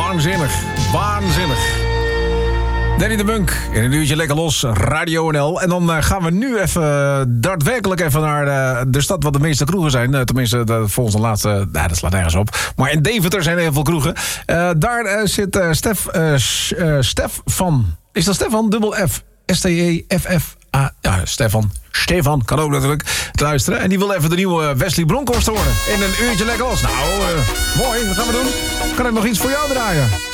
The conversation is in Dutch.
Waanzinnig. Danny de Munk in een uurtje lekker los, Radio NL. En dan gaan we nu even daadwerkelijk even naar de stad waar de meeste kroegen zijn. Tenminste, volgens de laatste, dat slaat nergens op. Maar in Deventer zijn er heel veel kroegen. Daar zit Stef van... Is dat Stefan? Dubbel F. S-T-E-F-F. Ja, Stefan kan ook natuurlijk te luisteren. En die wil even de nieuwe Wesley Bronkhorst horen. In een uurtje lekker los. Nou, mooi. Wat gaan we doen? Kan ik nog iets voor jou draaien?